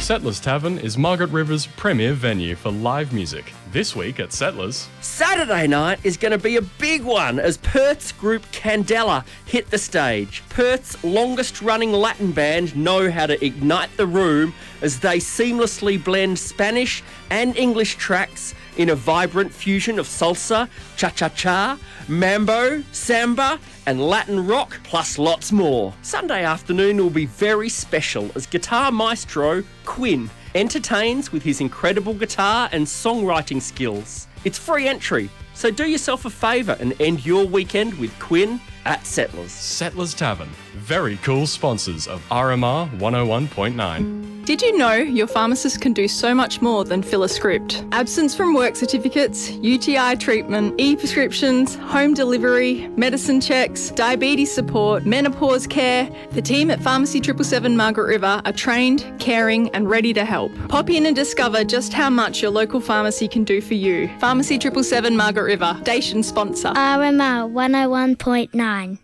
Settlers Tavern is Margaret River's premier venue for live music. This week at Settlers, Saturday night is going to be a big one as Perth's group Candela hit the stage. Perth's longest-running Latin band know how to ignite the room as they seamlessly blend Spanish and English tracks in a vibrant fusion of salsa, cha-cha-cha, mambo, samba and Latin rock, plus lots more. Sunday afternoon will be very special as guitar maestro Quinn entertains with his incredible guitar and songwriting skills. It's free entry, so do yourself a favour and end your weekend with Quinn at Settlers. Settlers Tavern, very cool sponsors of RMR 101.9. Did you know your pharmacist can do so much more than fill a script? Absence from work certificates, UTI treatment, e-prescriptions, home delivery, medicine checks, diabetes support, menopause care. The team at Pharmacy 777 Margaret River are trained, caring and ready to help. Pop in and discover just how much your local pharmacy can do for you. Pharmacy 777 Margaret River, station sponsor. RMR 101.9.